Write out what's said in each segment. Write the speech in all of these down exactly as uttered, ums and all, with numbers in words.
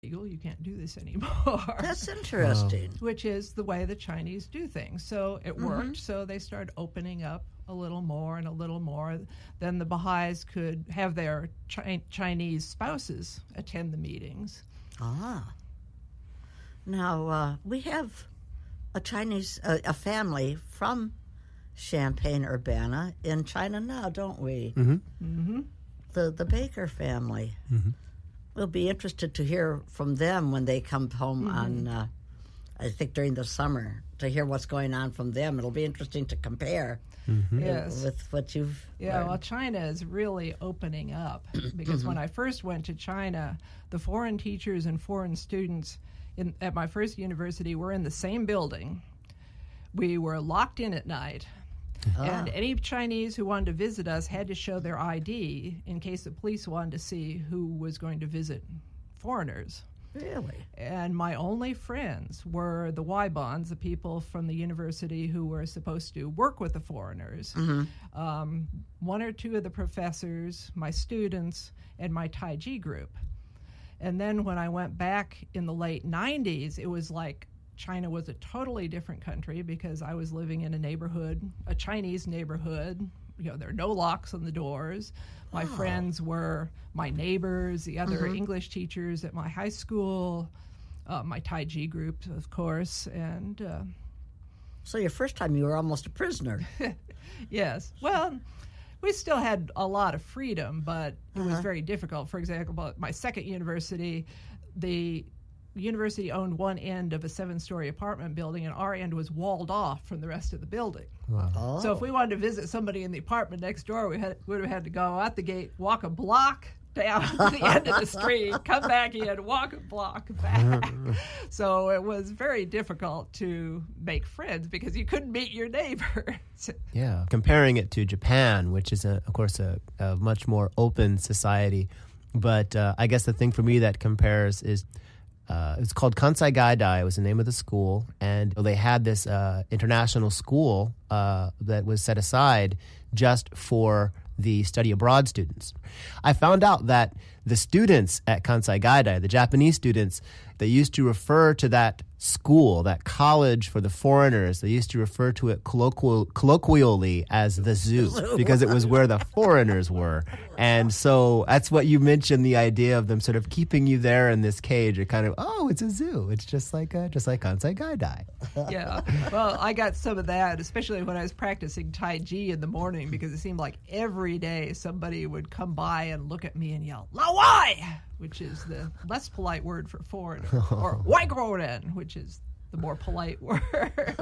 illegal. You can't do this anymore. That's interesting. Which is the way the Chinese do things. So it mm-hmm. worked. So they started opening up a little more and a little more. Then the Baha'is could have their chi- Chinese spouses attend the meetings. Ah. Now, uh, we have a Chinese, uh, a family from Champaign-Urbana in China now, don't we? Mm-hmm. Mm-hmm. The, the Baker family. Mm-hmm. We'll be interested to hear from them when they come home mm-hmm. on, uh, I think, during the summer, to hear what's going on from them. It'll be interesting to compare mm-hmm. yes. with what you've Yeah, learned. well, China is really opening up because when I first went to China, the foreign teachers and foreign students in, at my first university were in the same building. We were locked in at night. Ah. And any Chinese who wanted to visit us had to show their I D in case the police wanted to see who was going to visit foreigners. Really? And my only friends were the Y-bonds, the people from the university who were supposed to work with the foreigners. Mm-hmm. Um, one or two of the professors, my students, and my Taiji group. And then when I went back in the late nineties, it was like China was a totally different country because I was living in a neighborhood, a Chinese neighborhood. You know, there are no locks on the doors. My oh. friends were my neighbors, the other mm-hmm. English teachers at my high school, uh, my Taiji group, of course, and... Uh, so your first time you were almost a prisoner. Yes. Well, we still had a lot of freedom, but it uh-huh. was very difficult. For example, at my second university, the university owned one end of a seven-story apartment building, and our end was walled off from the rest of the building. Wow. Oh. So if we wanted to visit somebody in the apartment next door, we had, would have had to go out the gate, walk a block down to the end of the street, come back in, walk a block back. So it was very difficult to make friends because you couldn't meet your neighbors. Yeah. Comparing it to Japan, which is, a, of course, a, a much more open society. But uh, I guess the thing for me that compares is Uh, it's called Kansai Gaidai. It was the name of the school. And they had this uh, international school uh, that was set aside just for the study abroad students. I found out that the students at Kansai Gaidai, the Japanese students, they used to refer to that school, that college for the foreigners, they used to refer to it colloquial, colloquially as the zoo because it was where the foreigners were. And so that's what you mentioned, the idea of them sort of keeping you there in this cage. It kind of, oh, it's a zoo. It's just like uh, just like Kansai Gaidai. Yeah. Well, I got some of that, especially when I was practicing Taiji in the morning, because it seemed like every day somebody would come by and look at me and yell, "Lao Wai!" which is the less polite word for foreigner, or Wai Groren, which is the more polite word.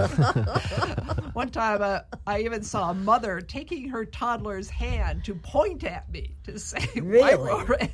One time uh, I even saw a mother taking her toddler's hand to point at me to say, really? Wai Groren.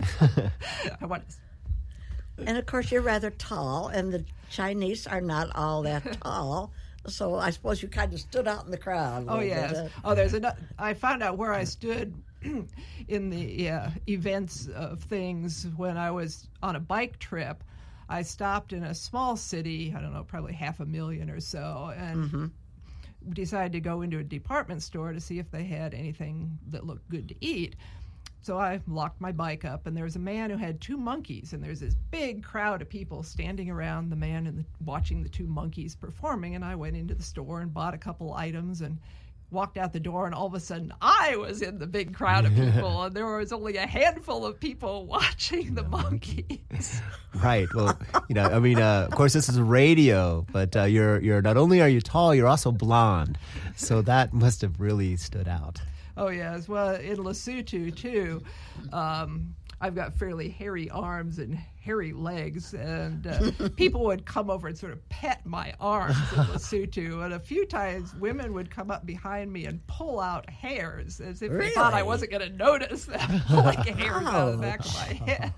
I want to... And of course you're rather tall, and the Chinese are not all that tall. So I suppose you kind of stood out in the crowd. Oh, yes. Bit. Oh, there's another. I found out where I stood in the uh, events of things when I was on a bike trip. I stopped in a small city, I don't know, probably half a million or so, and mm-hmm. decided to go into a department store to see if they had anything that looked good to eat. So I locked my bike up, and there was a man who had two monkeys, and there's this big crowd of people standing around the man and the, watching the two monkeys performing, and I went into the store and bought a couple items and walked out the door, and all of a sudden I was in the big crowd of people, and there was only a handful of people watching the monkeys. Right. Well, you know, I mean, uh, of course, this is radio, but uh, you're you're not only are you tall, you're also blonde, so that must have really stood out. Oh, yes. Well, in Lesotho, too, um, I've got fairly hairy arms and hairy legs, and uh, people would come over and sort of pet my arms in Lesotho, and a few times women would come up behind me and pull out hairs as if really? they thought I wasn't going to notice them pulling hairs out of the back of my head.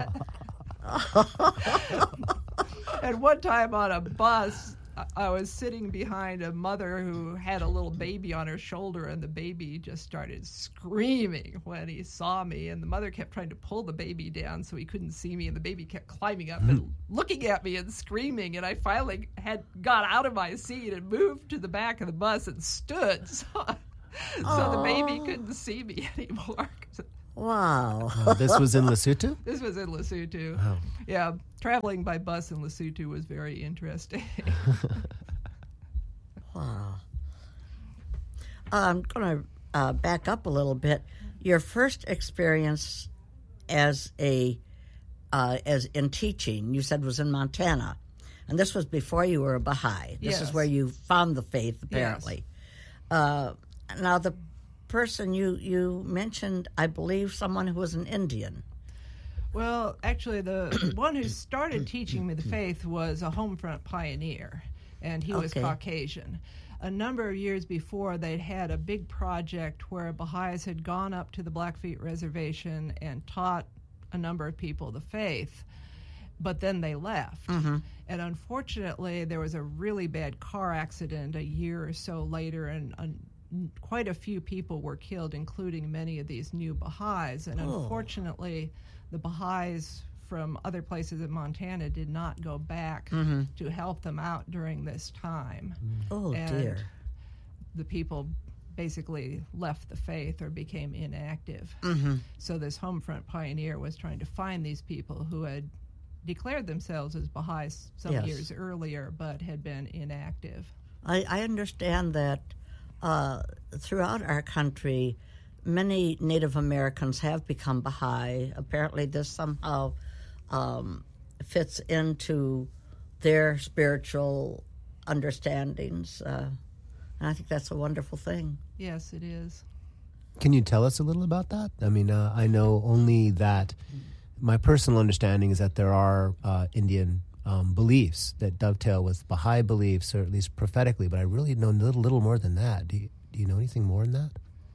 And one time on a bus, I was sitting behind a mother who had a little baby on her shoulder, and the baby just started screaming when he saw me, and the mother kept trying to pull the baby down so he couldn't see me, and the baby kept climbing up and looking at me and screaming, and I finally had got out of my seat and moved to the back of the bus and stood so, so the baby couldn't see me anymore. Wow. Oh, this was in Lesotho? This was in Lesotho. Wow. Yeah, traveling by bus in Lesotho was very interesting. Wow. I'm going to uh, back up a little bit. Your first experience as a uh, as in teaching, you said, was in Montana, and this was before you were a Baha'i. This Yes. is where you found the faith, apparently. Uh, now, the person you you mentioned, I believe, someone who was an Indian. Well, actually, the one who started teaching me the faith was a homefront pioneer, and he was Okay. Caucasian. A number of years before, they'd had a big project where Baha'is had gone up to the Blackfeet Reservation and taught a number of people the faith, but then they left. Mm-hmm. And unfortunately, there was a really bad car accident a year or so later, and uh, quite a few people were killed, including many of these new Baha'is. And Oh. unfortunately, the Baha'is from other places in Montana did not go back Mm-hmm. to help them out during this time. Oh, And dear. The people basically left the faith or became inactive. Mm-hmm. So this homefront pioneer was trying to find these people who had declared themselves as Baha'is some Yes. years earlier but had been inactive. I, I understand that uh, throughout our country, many Native Americans have become Baha'i. Apparently, this somehow um, fits into their spiritual understandings. Uh, and I think that's a wonderful thing. Yes, it is. Can you tell us a little about that? I mean, uh, I know only that my personal understanding is that there are uh, Indian um, beliefs that dovetail with Baha'i beliefs, or at least prophetically, but I really know a little, little more than that. Do you, do you know anything more than that?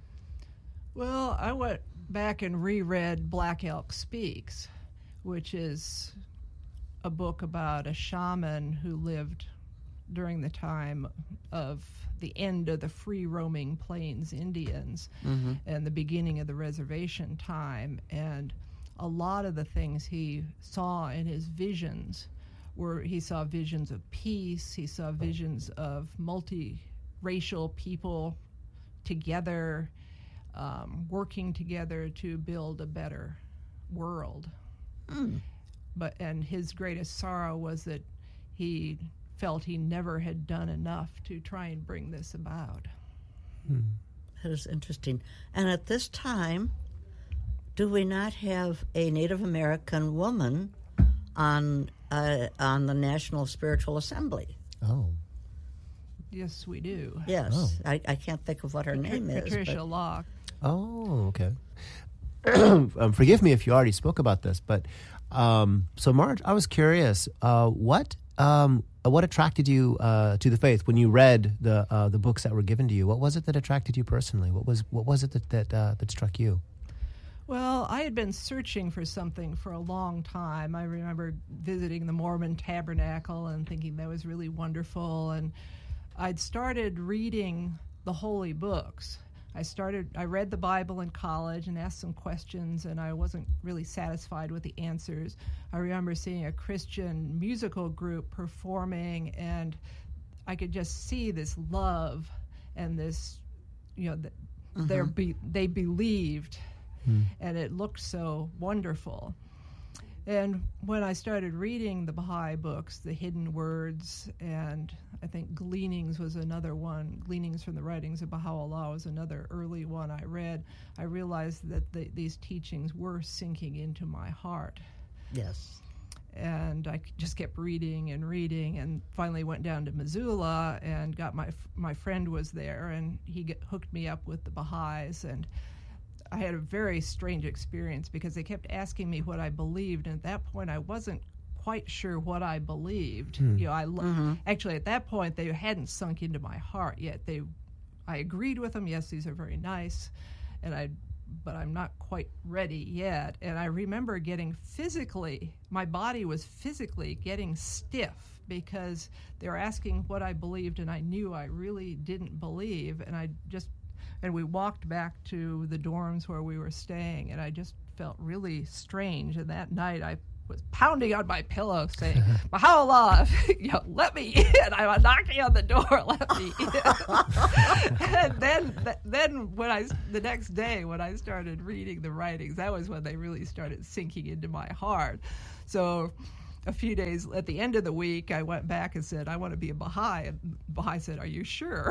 Well, I went back and reread Black Elk Speaks, which is a book about a shaman who lived during the time of the end of the free-roaming Plains Indians Mm-hmm. and the beginning of the reservation time. And a lot of the things he saw in his visions were, he saw visions of peace, he saw visions of multiracial people together, um, working together to build a better world. Mm. But and his greatest sorrow was that he felt he never had done enough to try and bring this about. That is interesting. And at this time, do we not have a Native American woman on uh, on the National Spiritual Assembly? Oh. Yes, we do. Yes. Oh. I, I can't think of what her name is. Patricia but- Locke. Oh, okay. um, forgive me if you already spoke about this, but um, so Marge, I was curious, uh, what um, what attracted you uh, to the faith when you read the uh, the books that were given to you? What was it that attracted you personally? What was what was it that that, uh, that struck you? Well, I had been searching for something for a long time. I remember visiting the Mormon Tabernacle and thinking that was really wonderful. And I'd started reading the holy books. I started, I read the Bible in college and asked some questions, and I wasn't really satisfied with the answers. I remember seeing a Christian musical group performing, and I could just see this love and this, you know, th- their be- they believed. And it looked so wonderful. And when I started reading the Baha'i books, the Hidden Words, and I think Gleanings was another one, Gleanings from the Writings of Baha'u'llah was another early one I read, I realized that the, these teachings were sinking into my heart. Yes. And I just kept reading and reading, and finally went down to Missoula and got my my friend was there, and he get, hooked me up with the Baha'is. And I had a very strange experience because they kept asking me what I believed, and at that point I wasn't quite sure what I believed. You know, I lo- Mm-hmm. actually at that point they hadn't sunk into my heart yet. They, I agreed with them. Yes, these are very nice, and I, but I'm not quite ready yet. And I remember getting physically, my body was physically getting stiff because they were asking what I believed, and I knew I really didn't believe, and I just. And we walked back to the dorms where we were staying, and I just felt really strange. And that night I was pounding on my pillow saying, Baha'u'llah, you know, let me in. I was knocking on the door, let me in. And then, then when I, the next day when I started reading the writings, that was when they really started sinking into my heart. So a few days at the end of the week, I went back and said, I want to be a Baha'i. And Baha'i said, are you sure?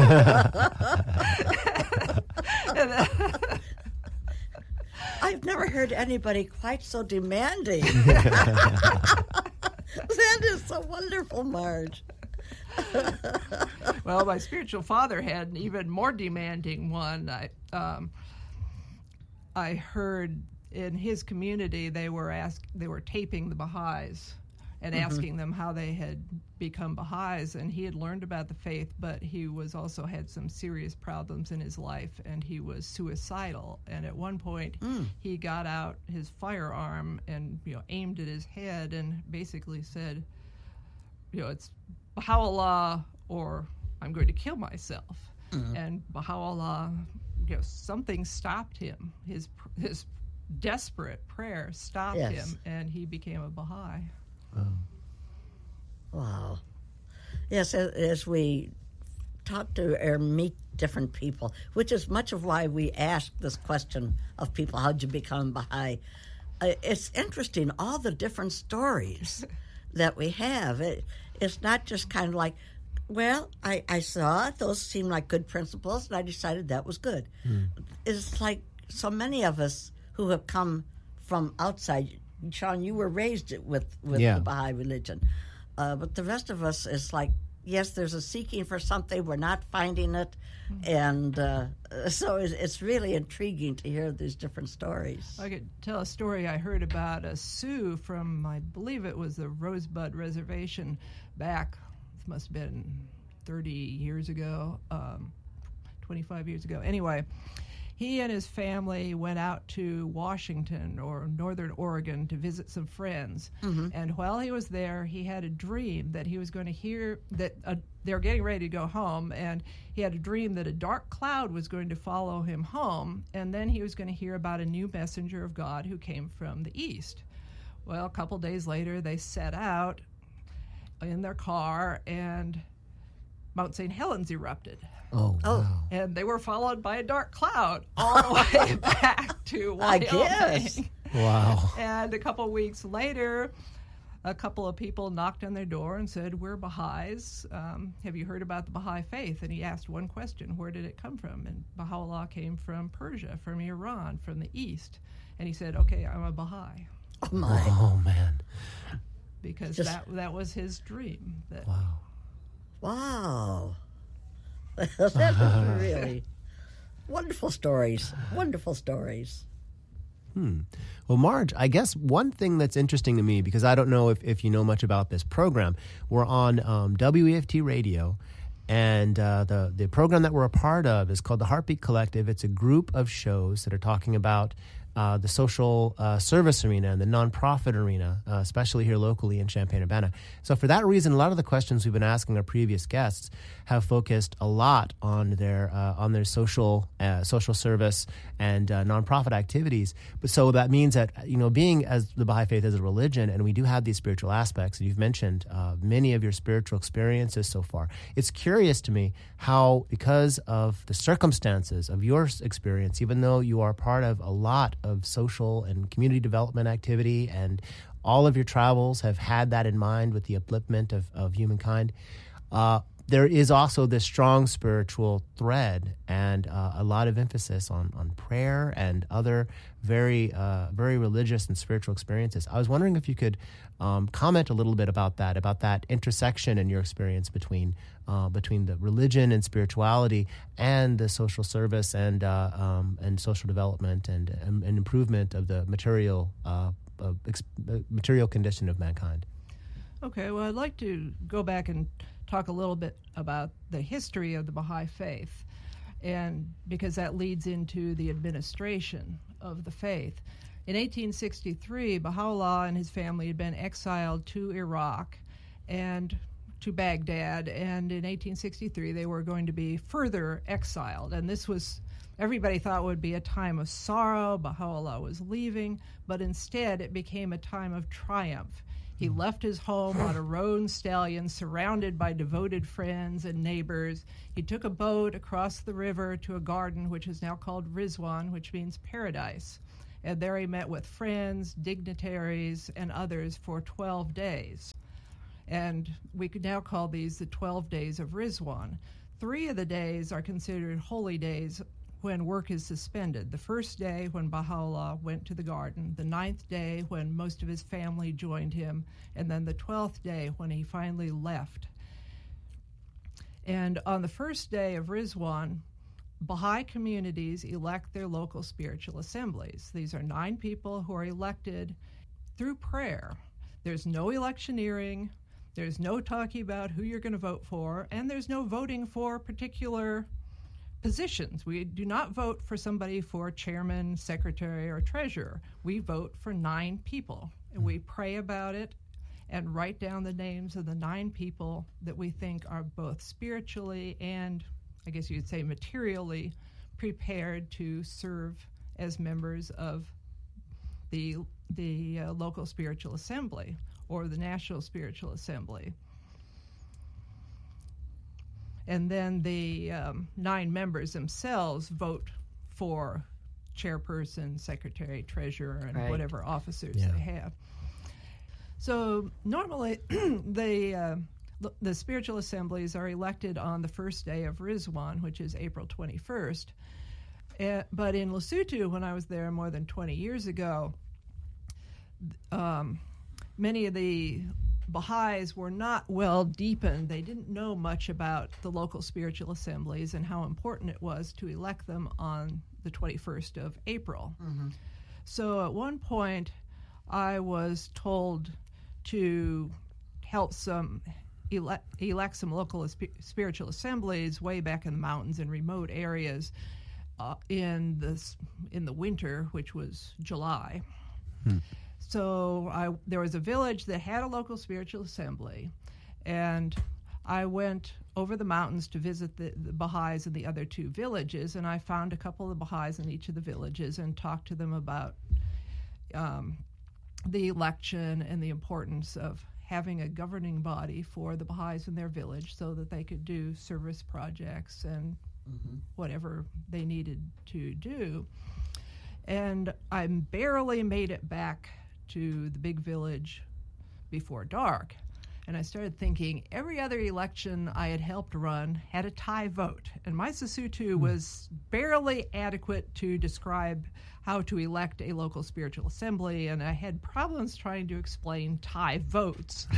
and then, I've never heard anybody quite so demanding. That is so wonderful, Marge. Well, my spiritual father had an even more demanding one. I, um, I heard in his community they were ask, they were taping the Baha'is and mm-hmm. asking them how they had become Baha'is, and he had learned about the faith, but he was also had some serious problems in his life, and he was suicidal. And at one point, mm. he got out his firearm and you know aimed at his head and basically said, you know, it's Baha'u'llah or I'm going to kill myself. Mm-hmm. And Baha'u'llah, you know, something stopped him. His his desperate prayer stopped yes. him, and he became a Baha'i. Oh. Wow. Yes, as, as we talk to or meet different people, which is much of why we ask this question of people, how'd you become Baha'i? Uh, it's interesting, all the different stories that we have. It, it's not just kind of like, well, I, I saw it, those seemed like good principles, and I decided that was good. Hmm. It's like so many of us who have come from outside. Sean, you were raised with, with yeah. the Baha'i religion. Uh, but the rest of us is like, yes, there's a seeking for something, we're not finding it. Mm-hmm. And uh, so it's, it's really intriguing to hear these different stories. I could tell a story I heard about a Sioux from, I believe it was the Rosebud Reservation back, it must have been thirty years ago, um, twenty-five years ago. Anyway, he and his family went out to Washington or Northern Oregon to visit some friends. Mm-hmm. And while he was there, he had a dream that he was going to hear that uh, they were getting ready to go home, and he had a dream that a dark cloud was going to follow him home, and then he was going to hear about a new messenger of God who came from the east. Well, a couple days later, they set out in their car, and Mount Saint Helens erupted. Oh, oh. Wow. And they were followed by a dark cloud all the way back to Wyoming. I guess. Wow. And a couple weeks later, a couple of people knocked on their door and said, we're Baha'is. Um, have you heard about the Baha'i faith? And he asked one question, where did it come from? And Baha'u'llah came from Persia, from Iran, from the east. And he said, okay, I'm a Baha'i. Oh, my. Oh, man. Because Just, that that was his dream. That, wow. Wow. That was really wonderful stories. Wonderful stories. Hmm. Well, Marge, I guess one thing that's interesting to me, because I don't know if, if you know much about this program, we're on um, W E F T Radio, and uh, the, the program that we're a part of is called the Heartbeat Collective. It's a group of shows that are talking about uh, the social uh, service arena and the nonprofit arena, uh, especially here locally in Champaign-Urbana. So for that reason, a lot of the questions we've been asking our previous guests have focused a lot on their uh, on their social uh, social service and uh, nonprofit activities. But so that means that, you know, being as the Baha'i faith as a religion, and we do have these spiritual aspects, and you've mentioned uh, many of your spiritual experiences so far. It's curious to me how, because of the circumstances of your experience, even though you are part of a lot of social and community development activity, and all of your travels have had that in mind with the upliftment of, of humankind, uh, there is also this strong spiritual thread and uh, a lot of emphasis on, on prayer and other very uh, very religious and spiritual experiences. I was wondering if you could um, comment a little bit about that, about that intersection in your experience between uh, between the religion and spirituality and the social service and uh, um, and social development and, and, and improvement of the material uh, uh, ex- material condition of mankind. Okay, well, I'd like to go back and talk a little bit about the history of the Baha'i faith, and because that leads into the administration of the faith. In eighteen sixty-three, Baha'u'llah and his family had been exiled to Iraq and to Baghdad, and in eighteen sixty-three they were going to be further exiled, and this was Everybody thought it would be a time of sorrow. Baha'u'llah was leaving, but instead it became a time of triumph. He left his home on a roan stallion surrounded by devoted friends and neighbors. He took a boat across the river to a garden which is now called Rizwan, which means paradise. And there he met with friends, dignitaries, and others for twelve days. And we could now call these the twelve days of Rizwan. Three of the days are considered holy days when work is suspended. The first day when Baha'u'llah went to the garden, the ninth day when most of his family joined him, and then the twelfth day when he finally left. And on the first day of Rizwan, Baha'i communities elect their local spiritual assemblies. These are nine people who are elected through prayer. There's no electioneering, there's no talking about who you're going to vote for, and there's no voting for particular positions. We do not vote for somebody for chairman, secretary, or treasurer. We vote for nine people, and we pray about it and write down the names of the nine people that we think are both spiritually and, I guess you'd say, materially prepared to serve as members of the the uh, local spiritual assembly or the national spiritual assembly. And then the um, nine members themselves vote for chairperson, secretary, treasurer, and Right. whatever officers Yeah. they have. So normally the uh, l- the spiritual assemblies are elected on the first day of Rizwan, which is April twenty-first. Uh, but in Lesotho, when I was there more than twenty years ago, um, many of the Baha'is were not well deepened. They didn't know much about the local spiritual assemblies and how important it was to elect them on the twenty-first of April. Mm-hmm. So at one point, I was told to help some elect, elect some local sp- spiritual assemblies way back in the mountains and remote areas uh, in the s- in the winter, which was July. Hmm. So I, there was a village that had a local spiritual assembly, and I went over the mountains to visit the, the Baha'is in the other two villages, and I found a couple of Baha'is in each of the villages and talked to them about um, the election and the importance of having a governing body for the Baha'is in their village so that they could do service projects and Mm-hmm. whatever they needed to do. And I barely made it back to the big village before dark. And I started thinking every other election I had helped run had a tie vote. And my Sesotho was barely adequate to describe how to elect a local spiritual assembly, and I had problems trying to explain tie votes.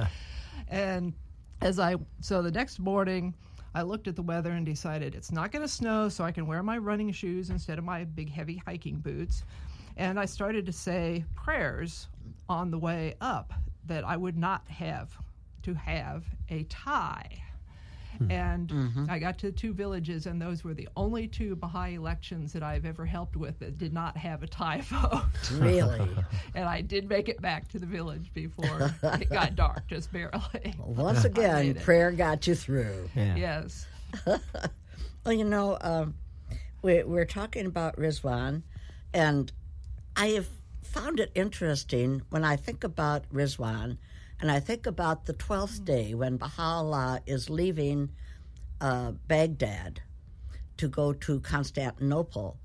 And as I, so the next morning, I looked at the weather and decided it's not going to snow, so I can wear my running shoes instead of my big heavy hiking boots. And I started to say prayers on the way up that I would not have to have a tie. And Mm-hmm. I got to the two villages, and those were the only two Baha'i elections that I've ever helped with that did not have a tie vote. Really? And I did make it back to the village before it got dark, just barely. Once again, made it. prayer got you through. Yeah. Yes. Well, you know, um, we're, we're talking about Rizwan, and I have found it interesting when I think about Rizwan, and I think about the twelfth day when Baha'u'llah is leaving uh, Baghdad to go to Constantinople.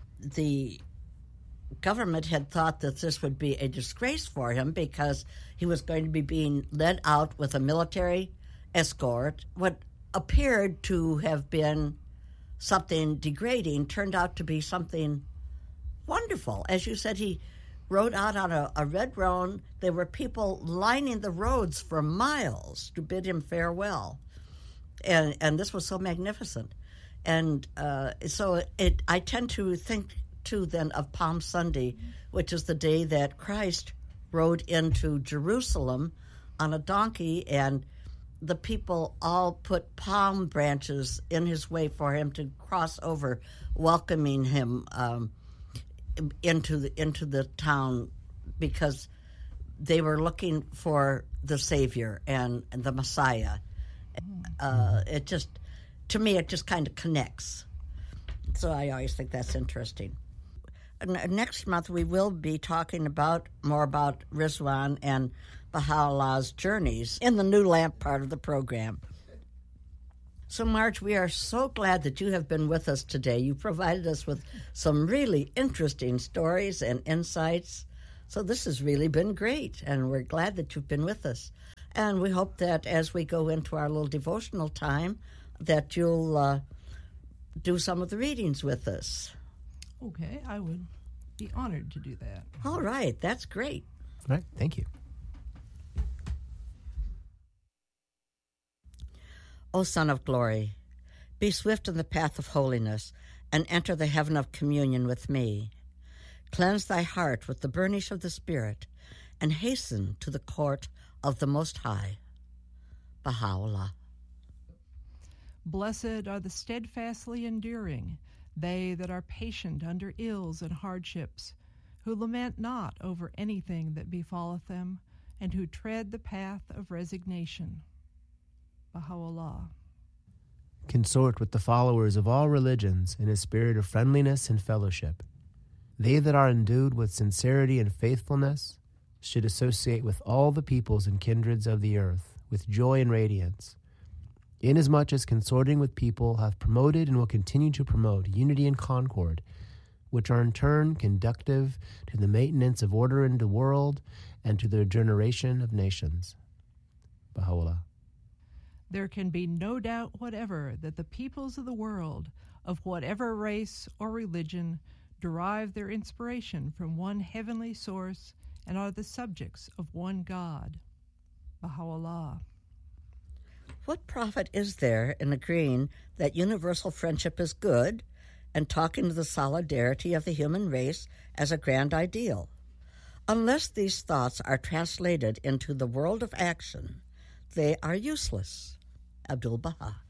The government had thought that this would be a disgrace for him because he was going to be being led out with a military escort. What appeared to have been something degrading turned out to be something wonderful. As you said, he rode out on a, a red roan. There were people lining the roads for miles to bid him farewell. And and this was so magnificent. And uh, so it, I tend to think, too, then of Palm Sunday, which is the day that Christ rode into Jerusalem on a donkey, and the people all put palm branches in his way for him to cross over, welcoming him um, into the into the town, because they were looking for the Savior and, and the Messiah. Uh, it just, to me, it just kind of connects. So I always think that's interesting. Next month, we will be talking about more about Rizwan and Baha'u'llah's journeys in the New Lamp part of the program. So, Marge, we are so glad that you have been with us today. You provided us with some really interesting stories and insights. So this has really been great, and we're glad that you've been with us. And we hope that as we go into our little devotional time, that you'll uh, do some of the readings with us. Okay, I would be honored to do that. All right, that's great. All right, thank you. O Son of Glory, be swift in the path of holiness and enter the heaven of communion with me. Cleanse thy heart with the burnish of the Spirit and hasten to the court of the Most High. Baha'u'llah. Blessed are the steadfastly enduring, they that are patient under ills and hardships, who lament not over anything that befalleth them, and who tread the path of resignation. Baha'u'llah. Consort with the followers of all religions in a spirit of friendliness and fellowship. They that are endued with sincerity and faithfulness should associate with all the peoples and kindreds of the earth with joy and radiance, inasmuch as consorting with people have promoted and will continue to promote unity and concord, which are in turn conducive to the maintenance of order in the world and to the generation of nations. Baha'u'llah. There can be no doubt whatever that the peoples of the world, of whatever race or religion, derive their inspiration from one heavenly source and are the subjects of one God. Baha'u'llah. What profit is there in agreeing that universal friendship is good and talking of the solidarity of the human race as a grand ideal? Unless these thoughts are translated into the world of action, they are useless. Abdul Baha.